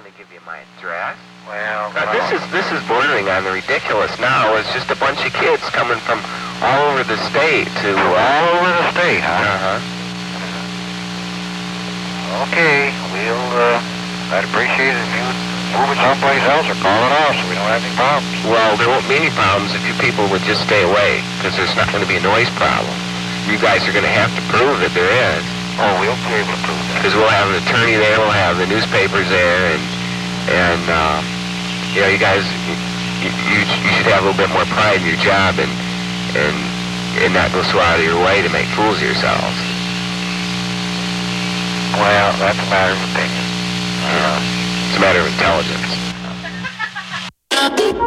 to give you my address. Well, This is bordering on the ridiculous now. It's just a bunch of kids coming from all over the state to... all over the state, huh? Uh-huh. Okay, I'd appreciate it if you would move it someplace else or call it off so we don't have any problems. Well, there won't be any problems if you people would just stay away, because there's not going to be a noise problem. You guys are going to have to prove that there is. Oh, we'll be able to prove that. Because we'll have an attorney there, we'll have the newspapers there, and you know, you guys, you should have a little bit more pride in your job and not go so out of your way to make fools of yourselves. Well, that's a matter of opinion. It's a matter of intelligence.